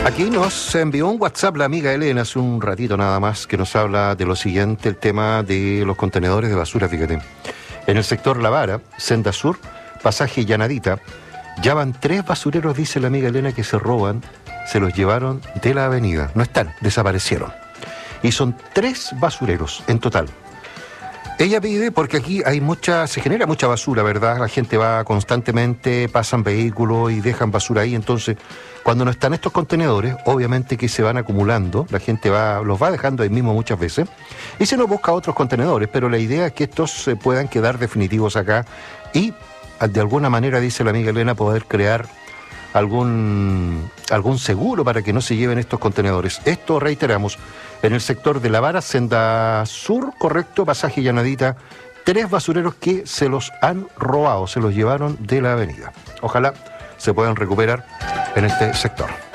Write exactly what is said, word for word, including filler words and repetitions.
Aquí nos envió un WhatsApp la amiga Elena hace un ratito nada más, que nos habla de lo siguiente, el tema de los contenedores de basura, fíjate. En el sector La Vara, Senda Sur, pasaje Llanadita, ya van tres basureros, dice la amiga Elena, que se roban, se los llevaron de la avenida. No están, desaparecieron. Y son tres basureros en total. Ella pide, porque aquí hay mucha, se genera mucha basura, ¿verdad? La gente va constantemente, pasan vehículos y dejan basura ahí, entonces cuando no están estos contenedores, obviamente que se van acumulando, la gente va, los va dejando ahí mismo muchas veces, y se nos busca otros contenedores, pero la idea es que estos se puedan quedar definitivos acá y de alguna manera, dice la amiga Elena, poder crear algún, algún seguro para que no se lleven estos contenedores. Esto, reiteramos, en el sector de La Vara, Senda Sur, correcto, pasaje Llanadita, tres basureros que se los han robado, se los llevaron de la avenida. Ojalá se puedan recuperar en este sector.